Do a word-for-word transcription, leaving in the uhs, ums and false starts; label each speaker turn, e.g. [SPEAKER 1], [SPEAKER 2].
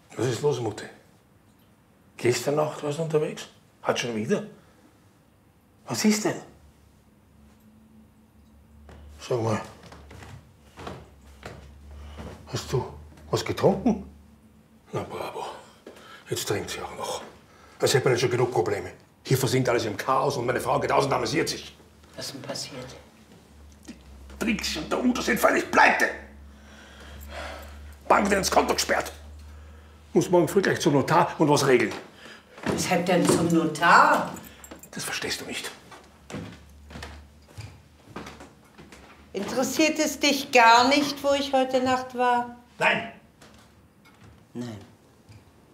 [SPEAKER 1] Was ist los, Mutti? Gestern Nacht warst du unterwegs? Hat schon wieder? Was ist denn? Sag mal, hast du was getrunken? Na bravo, jetzt trinkt sie auch noch. Als hätte man nicht schon genug Probleme. Hier versinkt alles im Chaos und meine Frau geht aus und amüsiert sich.
[SPEAKER 2] Was ist denn passiert?
[SPEAKER 1] Die Trixi und der Udo sind völlig pleite. Bank wird ins Konto gesperrt. Muss morgen früh gleich zum Notar und was regeln.
[SPEAKER 2] Weshalb denn zum Notar?
[SPEAKER 1] Das verstehst du nicht.
[SPEAKER 2] Interessiert es dich gar nicht, wo ich heute Nacht war?
[SPEAKER 1] Nein.
[SPEAKER 2] Nein.